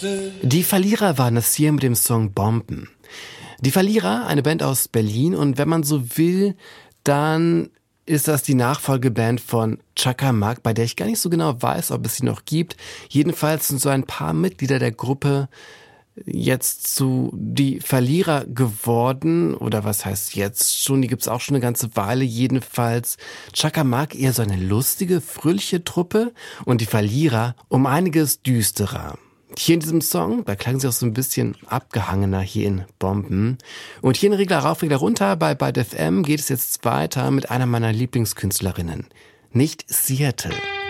Die Verlierer waren das hier mit dem Song Bomben. Die Verlierer, eine Band aus Berlin, und wenn man so will, dann ist das die Nachfolgeband von Chaka Mak, bei der ich gar nicht so genau weiß, ob es sie noch gibt. Jedenfalls sind so ein paar Mitglieder der Gruppe jetzt zu die Verlierer geworden, oder was heißt jetzt schon, die gibt's auch schon eine ganze Weile. Jedenfalls Chaka Mak eher so eine lustige, fröhliche Truppe und die Verlierer um einiges düsterer. Hier in diesem Song, da klang sie auch so ein bisschen abgehangener hier in Bomben. Und hier in Regler rauf, Regler runter bei Byte FM geht es jetzt weiter mit einer meiner Lieblingskünstlerinnen, nicht Seattle.